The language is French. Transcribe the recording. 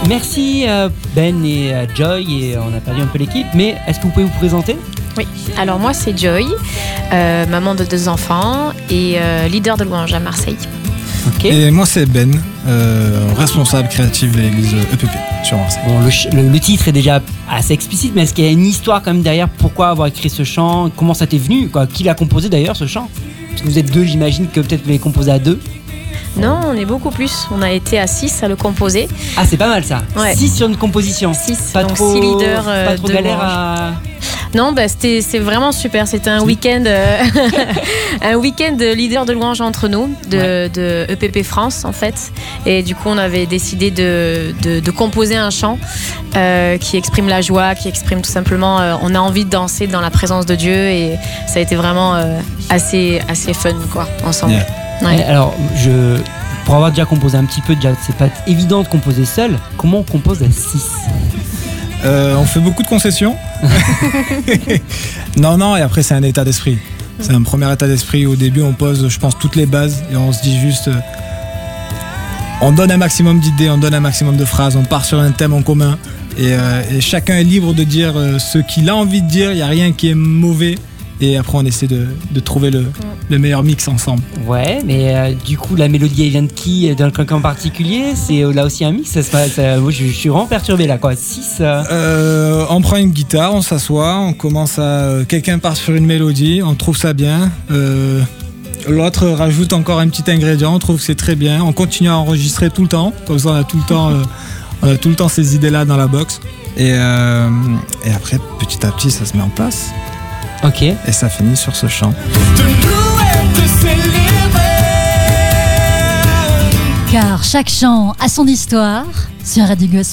Merci Ben et Joy, et on a perdu un peu l'équipe, mais est-ce que vous pouvez vous présenter ? Oui, alors moi c'est Joy, maman de 2 enfants et leader de louange à Marseille. Ok. Et moi c'est Ben, responsable créatif de l'église EPP sur Marseille. Bon, le titre est déjà assez explicite, mais est-ce qu'il y a une histoire quand même derrière ? Pourquoi avoir écrit ce chant ? Comment ça t'est venu ? Qui l'a composé d'ailleurs ce chant ? Parce que vous êtes 2, j'imagine que peut-être vous l'avez composé à 2. Non, on est beaucoup plus. On a été à 6 à le composer. Ah, c'est pas mal ça. Ouais. 6 sur une composition. 6, Pas donc trop, 6 leaders pas trop de galère louange. à... Non, c'est vraiment super. C'était un week-end, un week-end de leader de louange entre nous, de EPP France en fait. Et du coup, on avait décidé de composer un chant qui exprime la joie, qui exprime tout simplement. On a envie de danser dans la présence de Dieu, et ça a été vraiment assez fun quoi, ensemble. Yeah. Ouais. Alors, pour avoir déjà composé un petit peu, déjà, c'est pas évident de composer seul. Comment on compose à 6 ? On fait beaucoup de concessions. Non, et après c'est un état d'esprit. C'est un premier état d'esprit. Au début, on pose, je pense, toutes les bases et on se dit juste, on donne un maximum d'idées, on donne un maximum de phrases, on part sur un thème en commun et chacun est libre de dire ce qu'il a envie de dire. Il n'y a rien qui est mauvais. Et après, on essaie de trouver le meilleur mix ensemble. Ouais, mais du coup, la mélodie, elle vient de qui ? D'un quelqu'un en particulier ? C'est là aussi un mix ? Moi, je suis vraiment perturbé là, quoi. 6. On prend une guitare, on s'assoit, on commence à. Quelqu'un part sur une mélodie, on trouve ça bien. L'autre rajoute encore un petit ingrédient, on trouve que c'est très bien. On continue à enregistrer tout le temps. Comme ça, on a tout le temps ces idées-là dans la box. Et après, petit à petit, ça se met en place. Ok. Et ça finit sur ce chant. Car chaque chant a son histoire sur Radio Gospel.